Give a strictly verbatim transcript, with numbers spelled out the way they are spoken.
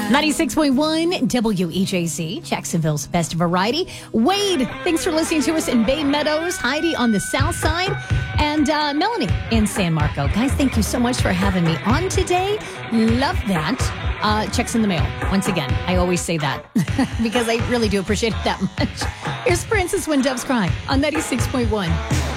ninety-six point one W E J C, Jacksonville's best variety. Wade, thanks for listening to us in Bay Meadows. Heidi on the south side. And uh, Melanie in San Marco. Guys, thank you so much for having me on today. Love that. Uh, checks in the mail. Once again, I always say that because I really do appreciate it that much. Here's Princess When Doves Cry on ninety-six point one.